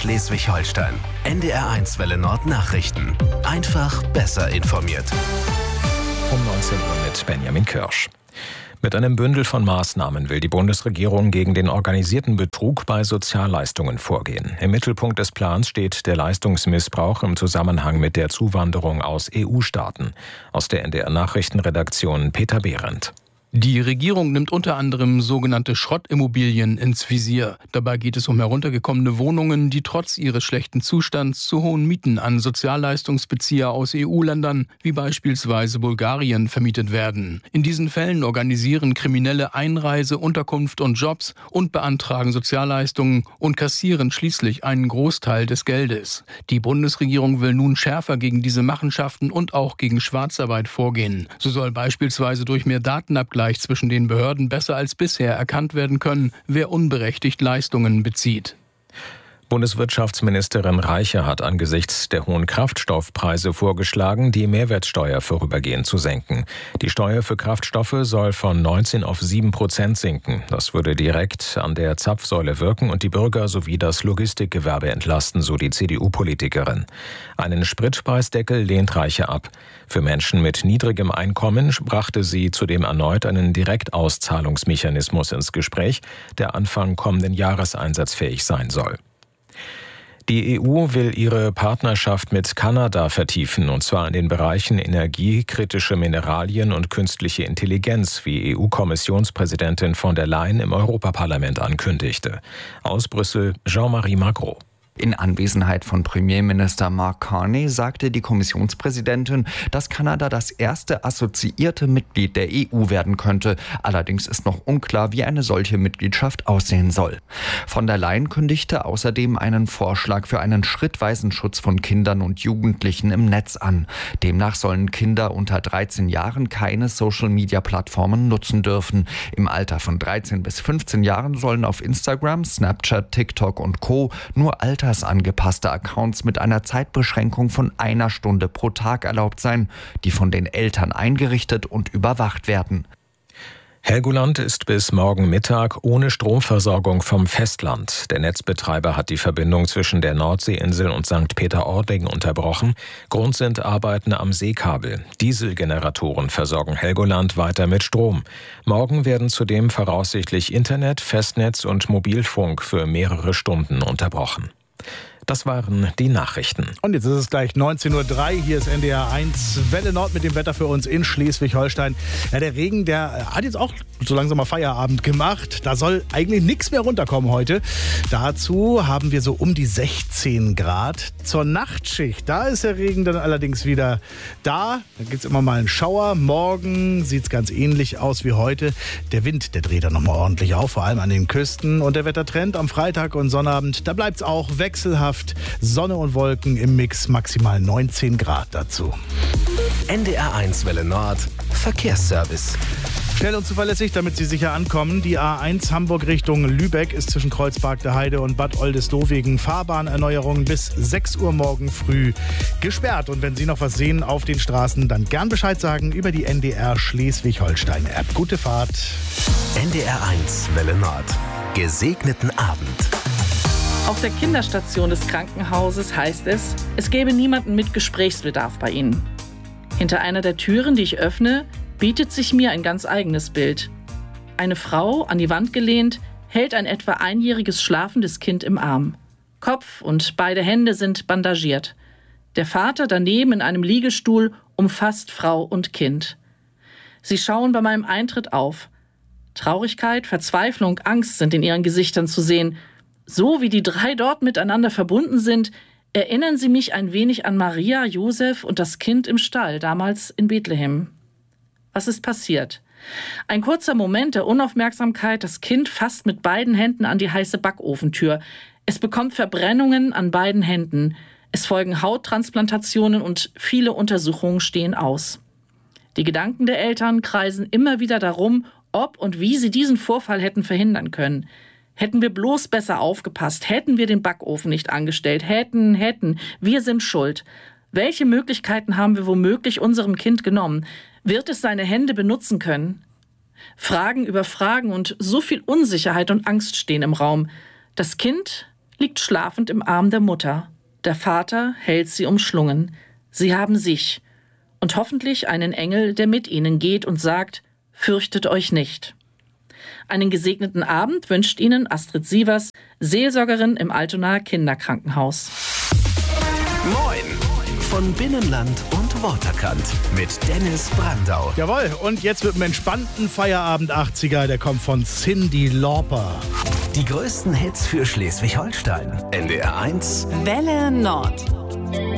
Schleswig-Holstein. NDR1 Welle Nord Nachrichten. Einfach besser informiert. Um 19 Uhr mit Benjamin Kirsch. Mit einem Bündel von Maßnahmen will die Bundesregierung gegen den organisierten Betrug bei Sozialleistungen vorgehen. Im Mittelpunkt des Plans steht der Leistungsmissbrauch im Zusammenhang mit der Zuwanderung aus EU-Staaten. Aus der NDR-Nachrichtenredaktion Peter Behrendt. Die Regierung nimmt unter anderem sogenannte Schrottimmobilien ins Visier. Dabei geht es um heruntergekommene Wohnungen, die trotz ihres schlechten Zustands zu hohen Mieten an Sozialleistungsbezieher aus EU-Ländern, wie beispielsweise Bulgarien, vermietet werden. In diesen Fällen organisieren Kriminelle Einreise, Unterkunft und Jobs und beantragen Sozialleistungen und kassieren schließlich einen Großteil des Geldes. Die Bundesregierung will nun schärfer gegen diese Machenschaften und auch gegen Schwarzarbeit vorgehen. So soll beispielsweise durch mehr Datenabgleich zwischen den Behörden besser als bisher erkannt werden können, wer unberechtigt Leistungen bezieht. Bundeswirtschaftsministerin Reiche hat angesichts der hohen Kraftstoffpreise vorgeschlagen, die Mehrwertsteuer vorübergehend zu senken. Die Steuer für Kraftstoffe soll von 19 auf 7% sinken. Das würde direkt an der Zapfsäule wirken und die Bürger sowie das Logistikgewerbe entlasten, so die CDU-Politikerin. Einen Spritpreisdeckel lehnt Reiche ab. Für Menschen mit niedrigem Einkommen brachte sie zudem erneut einen Direktauszahlungsmechanismus ins Gespräch, der Anfang kommenden Jahres einsatzfähig sein soll. Die EU will ihre Partnerschaft mit Kanada vertiefen, und zwar in den Bereichen Energie, kritische Mineralien und künstliche Intelligenz, wie EU-Kommissionspräsidentin von der Leyen im Europaparlament ankündigte. Aus Brüssel Jean-Marie Magro. In Anwesenheit von Premierminister Mark Carney sagte die Kommissionspräsidentin, dass Kanada das erste assoziierte Mitglied der EU werden könnte. Allerdings ist noch unklar, wie eine solche Mitgliedschaft aussehen soll. Von der Leyen kündigte außerdem einen Vorschlag für einen schrittweisen Schutz von Kindern und Jugendlichen im Netz an. Demnach sollen Kinder unter 13 Jahren keine Social-Media-Plattformen nutzen dürfen. Im Alter von 13 bis 15 Jahren sollen auf Instagram, Snapchat, TikTok und Co. nur angepasste Accounts mit einer Zeitbeschränkung von 1 Stunde pro Tag erlaubt sein, die von den Eltern eingerichtet und überwacht werden. Helgoland ist bis morgen Mittag ohne Stromversorgung vom Festland. Der Netzbetreiber hat die Verbindung zwischen der Nordseeinsel und St. Peter-Ording unterbrochen. Grund sind Arbeiten am Seekabel. Dieselgeneratoren versorgen Helgoland weiter mit Strom. Morgen werden zudem voraussichtlich Internet, Festnetz und Mobilfunk für mehrere Stunden unterbrochen. Das waren die Nachrichten. Und jetzt ist es gleich 19:03 Uhr. Hier ist NDR1 Welle Nord mit dem Wetter für uns in Schleswig-Holstein. Ja, der Regen, der hat jetzt auch so langsam mal Feierabend gemacht. Da soll eigentlich nichts mehr runterkommen heute. Dazu haben wir so um die 16 Grad. Zur Nachtschicht, da ist der Regen dann allerdings wieder da. Da gibt es immer mal einen Schauer. Morgen sieht es ganz ähnlich aus wie heute. Der Wind, der dreht dann nochmal ordentlich auf, vor allem an den Küsten. Und der Wettertrend am Freitag und Sonnabend, da bleibt es auch wechselhaft. Sonne und Wolken im Mix, maximal 19 Grad dazu. NDR1 Welle Nord Verkehrsservice. Schnell und zuverlässig, damit Sie sicher ankommen. Die A1 Hamburg Richtung Lübeck ist zwischen Kreuzberg der Heide und Bad Oldesloe wegen Fahrbahnerneuerung bis 6 Uhr morgen früh gesperrt. Und wenn Sie noch was sehen auf den Straßen, dann gern Bescheid sagen über die NDR Schleswig-Holstein-App. Gute Fahrt. NDR1 Welle Nord. Gesegneten Abend. Auf der Kinderstation des Krankenhauses heißt es, es gäbe niemanden mit Gesprächsbedarf bei Ihnen. Hinter einer der Türen, die ich öffne, bietet sich mir ein ganz eigenes Bild. Eine Frau, an die Wand gelehnt, hält ein etwa einjähriges schlafendes Kind im Arm. Kopf und beide Hände sind bandagiert. Der Vater daneben in einem Liegestuhl umfasst Frau und Kind. Sie schauen bei meinem Eintritt auf. Traurigkeit, Verzweiflung, Angst sind in ihren Gesichtern zu sehen. So wie die drei dort miteinander verbunden sind, erinnern sie mich ein wenig an Maria, Josef und das Kind im Stall, damals in Bethlehem. Was ist passiert? Ein kurzer Moment der Unaufmerksamkeit, das Kind fasst mit beiden Händen an die heiße Backofentür. Es bekommt Verbrennungen an beiden Händen. Es folgen Hauttransplantationen und viele Untersuchungen stehen aus. Die Gedanken der Eltern kreisen immer wieder darum, ob und wie sie diesen Vorfall hätten verhindern können. Hätten wir bloß besser aufgepasst, hätten wir den Backofen nicht angestellt, hätten, wir sind schuld. Welche Möglichkeiten haben wir womöglich unserem Kind genommen? Wird es seine Hände benutzen können? Fragen über Fragen und so viel Unsicherheit und Angst stehen im Raum. Das Kind liegt schlafend im Arm der Mutter. Der Vater hält sie umschlungen. Sie haben sich und hoffentlich einen Engel, der mit ihnen geht und sagt, fürchtet euch nicht. Einen gesegneten Abend wünscht Ihnen Astrid Sievers, Seelsorgerin im Altonaer Kinderkrankenhaus. Moin von Binnenland und Waterkant mit Dennis Brandau. Jawohl, und jetzt mit einem entspannten Feierabend 80er, der kommt von Cyndi Lauper. Die größten Hits für Schleswig-Holstein. NDR 1 Welle Nord.